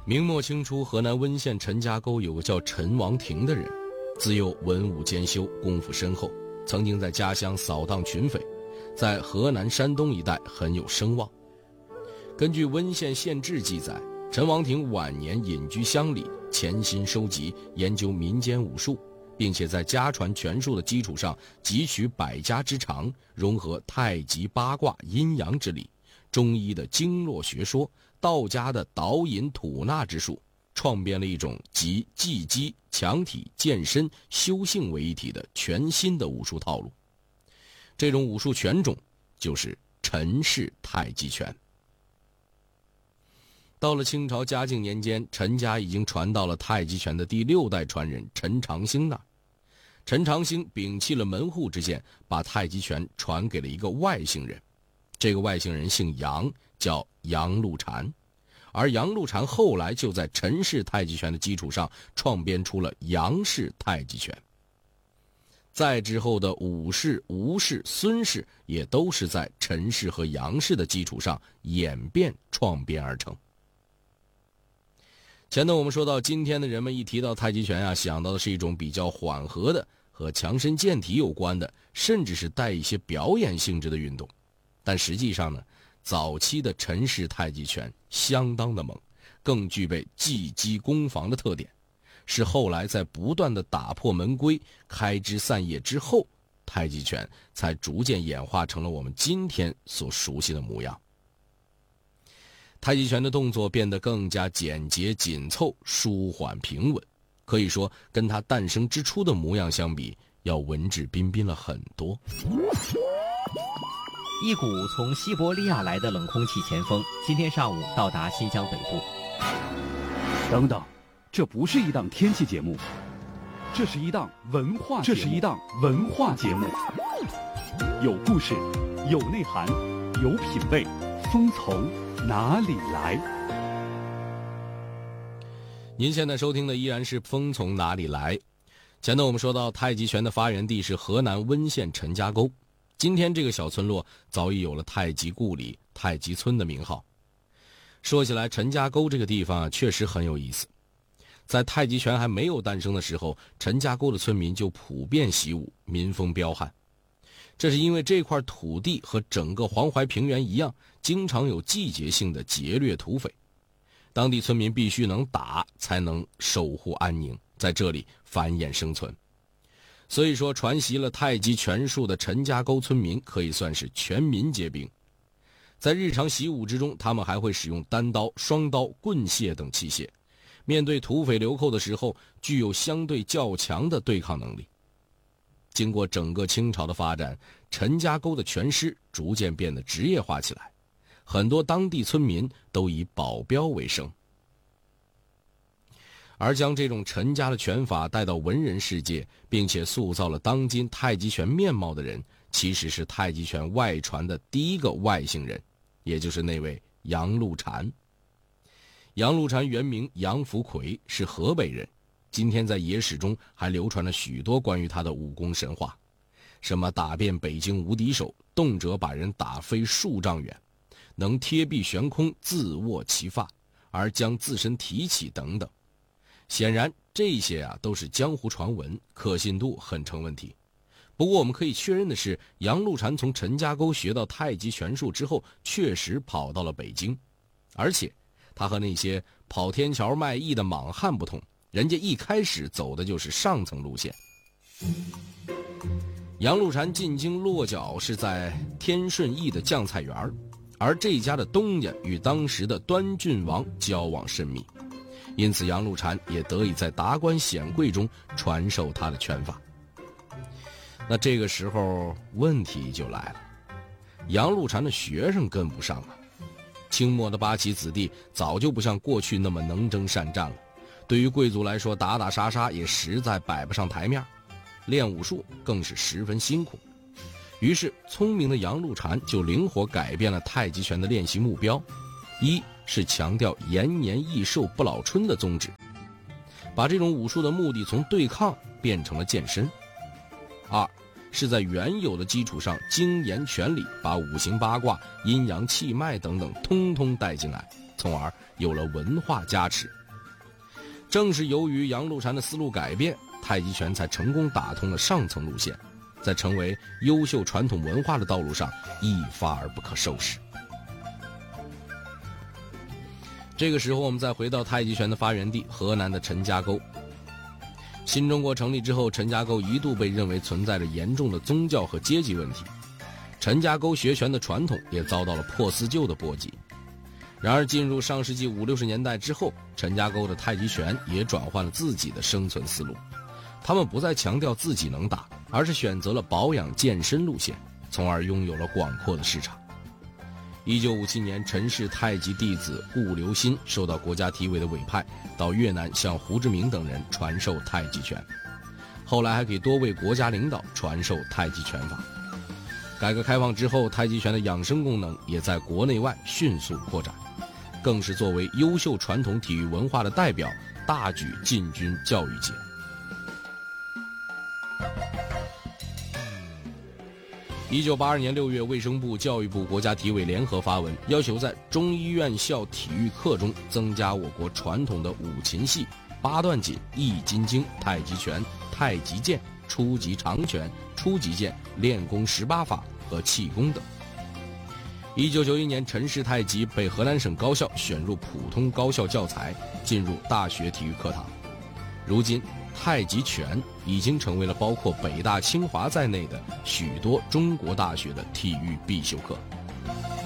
明末清初，河南温县陈家沟有个叫陈王庭的人，自幼文武兼修，功夫深厚，曾经在家乡扫荡群匪，在河南、山东一带很有声望。根据温县县志记载，陈王庭晚年隐居乡里，潜心收集研究民间武术，并且在家传拳术的基础上汲取百家之长，融合太极八卦阴阳之理，中医的经络学说，道家的导引吐纳之术，创编了一种集技击、强体、健身、修性为一体的全新的武术套路。这种武术拳种就是陈氏太极拳。到了清朝嘉靖年间，陈家已经传到了太极拳的第6代传人陈长兴那儿。陈长兴摒弃了门户之见，把太极拳传给了一个外姓人。这个外姓人姓杨，叫杨露禅。而杨露禅后来就在陈氏太极拳的基础上创编出了杨氏太极拳。再之后的武氏、吴氏、孙氏也都是在陈氏和杨氏的基础上演变创编而成。前头我们说到，今天的人们一提到太极拳啊，想到的是一种比较缓和的、和强身健体有关的，甚至是带一些表演性质的运动。但实际上呢，早期的陈氏太极拳相当的猛，更具备技击攻防的特点，是后来在不断的打破门规、开枝散叶之后，太极拳才逐渐演化成了我们今天所熟悉的模样。太极拳的动作变得更加简洁紧凑、舒缓平稳，可以说跟它诞生之初的模样相比，要文质彬彬了很多。 一股从西伯利亚来的冷空气前锋今天上午到达新疆北部。 等等，这不是一档天气节目，这是一档文化节目，有故事，有内涵，有品味，风从哪里来？ 您现在收听的依然是风从哪里来。前头我们说到，太极拳的发源地是河南温县陈家沟。今天这个小村落早已有了太极故里、太极村的名号。说起来，陈家沟这个地方确实很有意思。在太极拳还没有诞生的时候，陈家沟的村民就普遍习武，民风彪悍。这是因为这块土地和整个黄淮平原一样，经常有季节性的劫掠土匪，当地村民必须能打，才能守护安宁，在这里繁衍生存。所以说，传习了太极拳术的陈家沟村民可以算是全民皆兵。在日常习武之中，他们还会使用单刀、双刀、棍械等器械，面对土匪流寇的时候，具有相对较强的对抗能力。经过整个清朝的发展，陈家沟的拳师逐渐变得职业化起来，很多当地村民都以保镖为生。而将这种陈家的拳法带到文人世界，并且塑造了当今太极拳面貌的人，其实是太极拳外传的第一个外姓人，也就是那位杨露禅。杨露禅原名杨福奎，是河北人。今天在野史中还流传了许多关于他的武功神话，什么打遍北京无敌手，动辄把人打飞数丈远，能贴壁悬空自握其发，而将自身提起等等。显然这些都是江湖传闻，可信度很成问题。不过我们可以确认的是，杨露禅从陈家沟学到太极拳术之后，确实跑到了北京，而且他和那些跑天桥卖艺的莽汉不同，人家一开始走的就是上层路线。杨露禅进京落脚是在天顺驿的酱菜园，而这家的东家与当时的端郡王交往甚密，因此杨露禅也得以在达官显贵中传授他的拳法。那这个时候问题就来了，杨露禅的学生跟不上了。清末的八旗子弟早就不像过去那么能征善战了，对于贵族来说，打打杀杀也实在摆不上台面，练武术更是十分辛苦。于是聪明的杨露禅就灵活改变了太极拳的练习目标，一是强调延年益寿不老春的宗旨，把这种武术的目的从对抗变成了健身；二是在原有的基础上精研拳理，把五行八卦、阴阳气脉等等通通带进来， 从而有了文化加持。正是由于杨露禅的思路改变，太极拳才成功打通了上层路线，在成为优秀传统文化的道路上一发而不可收拾。这个时候我们再回到太极拳的发源地河南的陈家沟。新中国成立之后，陈家沟一度被认为存在着严重的宗教和阶级问题，陈家沟学拳的传统也遭到了破四旧的波及。然而进入上世纪50、60年代之后，陈家沟的太极拳也转换了自己的生存思路，他们不再强调自己能打，而是选择了保养健身路线，从而拥有了广阔的市场。1957年，陈氏太极弟子顾留新受到国家体委的委派，到越南向胡志明等人传授太极拳，后来还给多位国家领导传授太极拳法。改革开放之后，太极拳的养生功能也在国内外迅速扩展，更是作为优秀传统体育文化的代表，大举进军教育界。1982年6月，卫生部、教育部、国家体委联合发文，要求在中医院校体育课中增加我国传统的五禽戏、八段锦、易筋经、太极拳、太极剑、初级长拳、初级剑、练功18法和气功等。1991年，陈氏太极被河南省高校选入普通高校教材，进入大学体育课堂。如今，太极拳已经成为了包括北大、清华在内的许多中国大学的体育必修课。